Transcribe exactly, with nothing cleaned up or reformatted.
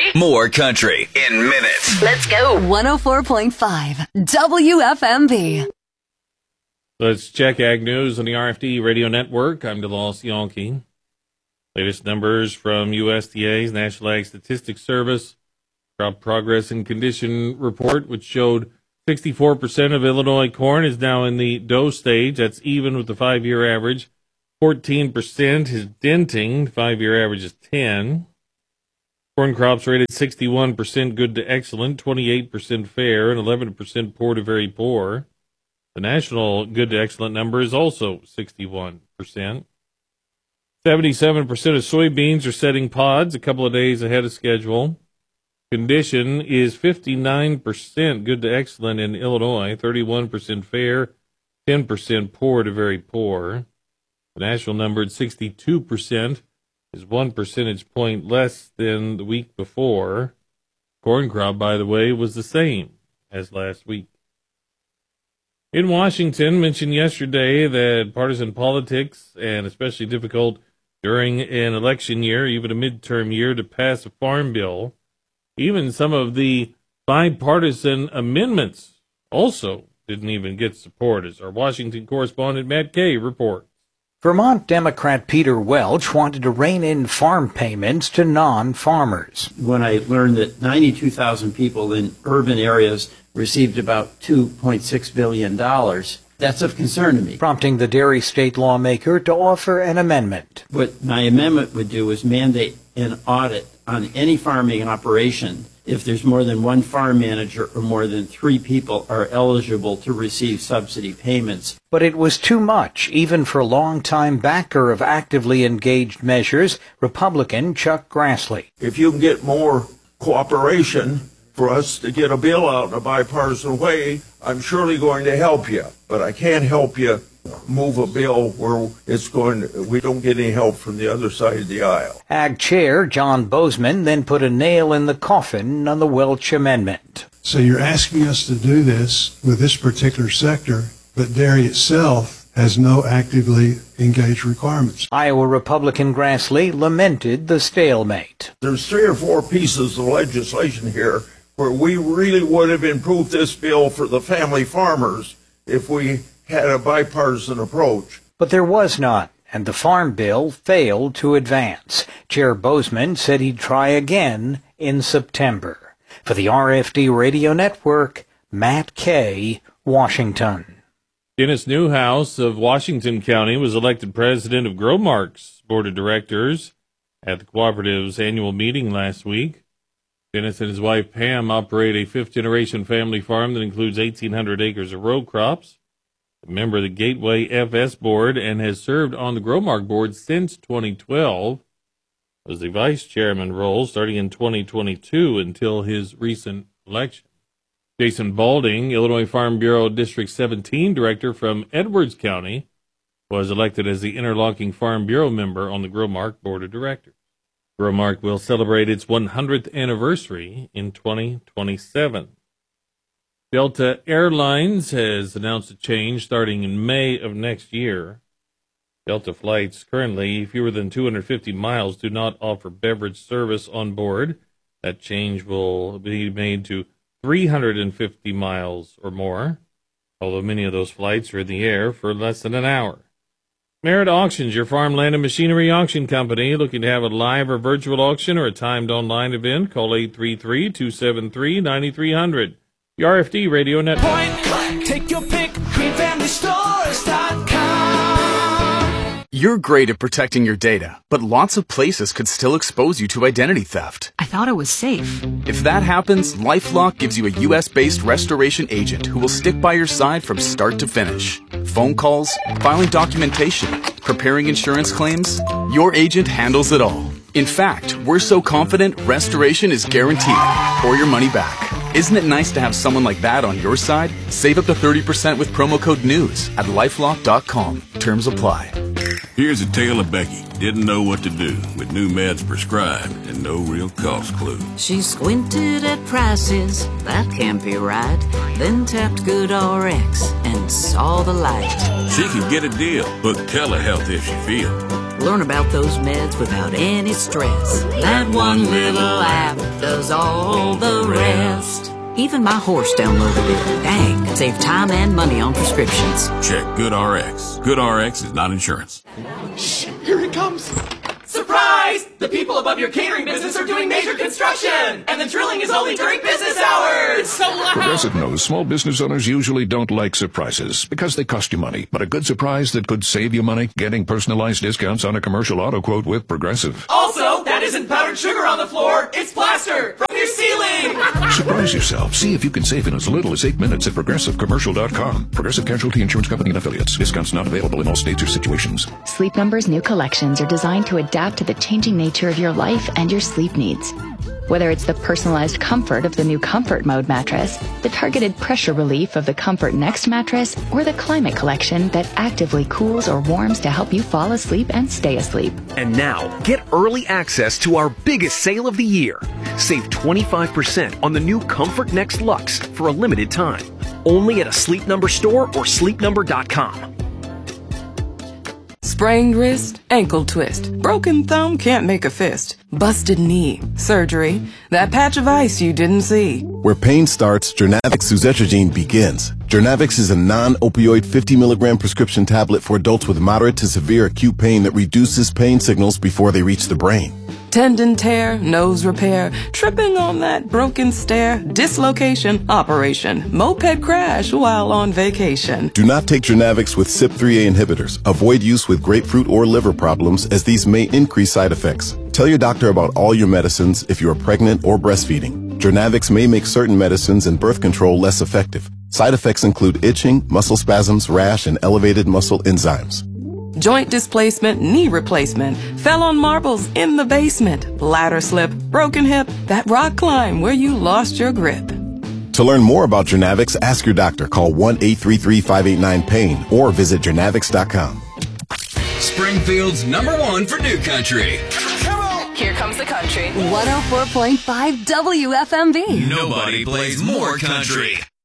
More country in minutes. Let's go. one oh four point five W F M V. Let's check Ag News on the R F D Radio Network. I'm DeLoss Yonke. Latest numbers from U S D A's National Ag Statistics Service Crop Progress and Condition Report, which showed sixty-four percent of Illinois corn is now in the dough stage. That's even with the five-year average. fourteen percent is denting. Five-year average is ten. Corn crops rated sixty-one percent good to excellent, twenty-eight percent fair, and eleven percent poor to very poor. The national good to excellent number is also sixty-one percent. seventy-seven percent of soybeans are setting pods a couple of days ahead of schedule. Condition is fifty-nine percent good to excellent in Illinois, thirty-one percent fair, ten percent poor to very poor. The national number at sixty-two percent is one percentage point less than the week before. Corn crop, by the way, was the same as last week. In Washington, mentioned yesterday that partisan politics, and especially difficult during an election year, even a midterm year, to pass a farm bill. Even some of the bipartisan amendments also didn't even get support, as our Washington correspondent Matt Kay reports. Vermont Democrat Peter Welch wanted to rein in farm payments to non-farmers. When I learned that ninety-two thousand people in urban areas received about two point six billion dollars, that's of concern to me. Prompting the dairy state lawmaker to offer an amendment. What my amendment would do is mandate an audit on any farming operation if there's more than one farm manager or more than three people are eligible to receive subsidy payments. But it was too much, even for longtime backer of actively engaged measures, Republican Chuck Grassley. If you can get more cooperation for us to get a bill out in a bipartisan way, I'm surely going to help you. But I can't help you move a bill where it's going to, we don't get any help from the other side of the aisle. Ag Chair John Bozeman then put a nail in the coffin on the Welch amendment. So you're asking us to do this with this particular sector, but dairy itself has no actively engaged requirements. Iowa Republican Grassley lamented the stalemate. There's three or four pieces of legislation here where we really would have improved this bill for the family farmers if we had a bipartisan approach. But there was none, and the farm bill failed to advance. Chair Bozeman said he'd try again in September. For the R F D Radio Network, Matt Kay, Washington. Dennis Newhouse of Washington County was elected president of Growmark's board of directors at the cooperative's annual meeting last week. Dennis and his wife Pam operate a fifth-generation family farm that includes eighteen hundred acres of row crops. A member of the Gateway F S board and has served on the Growmark board since twenty twelve. Was the vice chairman role starting in twenty twenty-two until his recent election. Jason Balding, Illinois Farm Bureau District seventeen director from Edwards County, was elected as the interlocking Farm Bureau member on the Growmark board of directors. Growmark will celebrate its one hundredth anniversary in twenty twenty-seven. Delta Airlines has announced a change starting in May of next year. Delta flights currently fewer than two hundred fifty miles do not offer beverage service on board. That change will be made to three hundred fifty miles or more, although many of those flights are in the air for less than an hour. Merritt Auctions, your farmland and machinery auction company. Looking to have a live or virtual auction or a timed online event? Call eight three three, two seven three, nine three zero zero. The R F D Radio Network. Point blank, take your pick, green family stores dot com. You're great at protecting your data, but lots of places could still expose you to identity theft. I thought it was safe. If that happens, LifeLock gives you a U S-based restoration agent who will stick by your side from start to finish. Phone calls, filing documentation, preparing insurance claims, your agent handles it all. In fact, we're so confident restoration is guaranteed or your money back. Isn't it nice to have someone like that on your side? Save up to thirty percent with promo code NEWS at lifelock dot com. Terms apply. Here's a tale of Becky. Didn't know what to do with new meds prescribed and no real cost clue. She squinted at prices, that can't be right. Then tapped GoodRx and saw the light. She could get a deal, book telehealth if she feels. Learn about those meds without any stress. That one little app does all the rest. Even my horse downloaded it. Dang, save time and money on prescriptions. Check GoodRx. GoodRx is not insurance. Shh, here it comes. Surprise! The people above your catering business are doing major construction, and the drilling is only during business hours. It's so loud. Progressive knows small business owners usually don't like surprises because they cost you money. But a good surprise that could save you money? Getting personalized discounts on a commercial auto quote with Progressive. Also, that isn't powdered sugar on the floor. It's plaster from your ceiling. Surprise yourself. See if you can save in as little as eight minutes at Progressive Commercial dot com. Progressive Casualty Insurance Company and Affiliates. Discounts not available in all states or situations. Sleep Number's new collections are designed to adapt to the changing nature of your life and your sleep needs. Whether it's the personalized comfort of the new Comfort Mode mattress, the targeted pressure relief of the Comfort Next mattress, or the Climate Collection that actively cools or warms to help you fall asleep and stay asleep. And now, get early access to our biggest sale of the year. Save twenty-five percent on the new Comfort Next Luxe for a limited time. Only at a Sleep Number store or sleep number dot com. Sprained wrist, ankle twist, broken thumb, can't make a fist, busted knee, surgery, that patch of ice you didn't see. Where pain starts, Jernavix suzetrigine begins. Jernavix is a non-opioid fifty milligram prescription tablet for adults with moderate to severe acute pain that reduces pain signals before they reach the brain. Tendon tear, nose repair, tripping on that broken stair, dislocation, operation, moped crash while on vacation. Do not take Jernavix with C Y P three A inhibitors. Avoid use with grapefruit or liver problems, as these may increase side effects. Tell your doctor about all your medicines if you are pregnant or breastfeeding. Jernavix may make certain medicines and birth control less effective. Side effects include itching, muscle spasms, rash, and elevated muscle enzymes. Joint displacement, knee replacement, fell on marbles in the basement, ladder slip, broken hip, that rock climb where you lost your grip. To learn more about Jernavix, ask your doctor. Call one eight three three, five eight nine, pain or visit Jernavix dot com. Springfield's number one for New Country. Come on! Here comes the country. one oh four point five W F M V. Nobody plays more country.